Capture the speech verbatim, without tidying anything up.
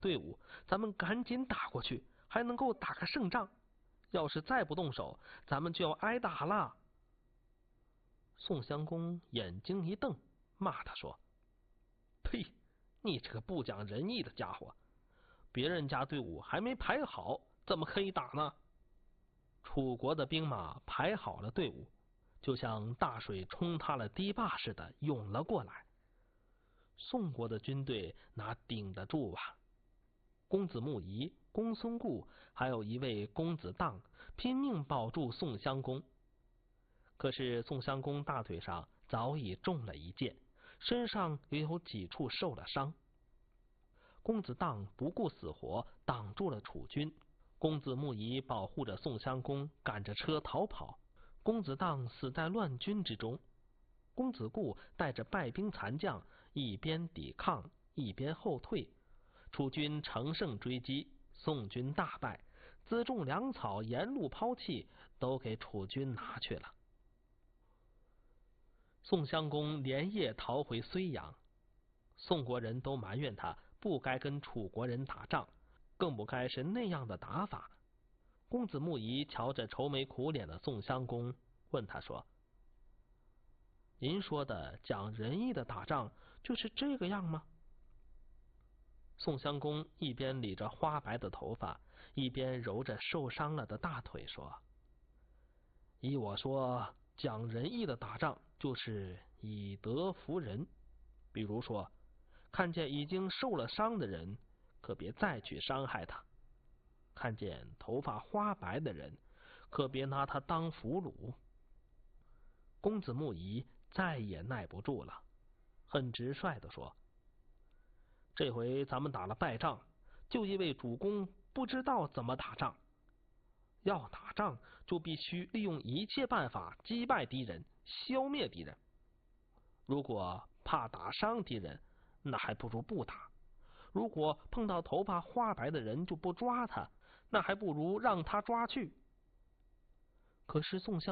队伍，咱们赶紧打过去，还能够打个胜仗。要是再不动手，咱们就要挨打了。宋襄公眼睛一瞪，骂他说：呸！你这个不讲仁义的家伙，别人家队伍还没排好，怎么可以打呢？楚国的兵马排好了队伍，就像大水冲塌了堤坝似的涌了过来。宋国的军队哪顶得住啊？公子木仪、公孙固还有一位公子荡拼命保住宋襄公，可是宋襄公大腿上早已中了一箭，身上也有几处受了伤。公子荡不顾死活挡住了楚军，公子木仪保护着宋襄公赶着车逃跑，公子荡死在乱军之中。公子固带着败兵残将一边抵抗一边后退，楚军乘胜追击，宋军大败，辎重粮草沿路抛弃，都给楚军拿去了。宋襄公连夜逃回睢阳，宋国人都埋怨他不该跟楚国人打仗，更不该是那样的打法。公子木仪瞧着愁眉苦脸的宋襄公，问他说：您说的讲仁义的打仗就是这个样吗？宋襄公一边理着花白的头发，一边揉着受伤了的大腿说：依我说，讲仁义的打仗就是以德服人。比如说，看见已经受了伤的人，可别再去伤害他；看见头发花白的人，可别拿他当俘虏。公子木仪再也耐不住了，很直率地说：这回咱们打了败仗，就因为主公不知道怎么打仗。要打仗，就必须利用一切办法击败敌人，消灭敌人。如果怕打伤敌人，那还不如不打；如果碰到头发花白的人就不抓他，那还不如让他抓去。可是宋襄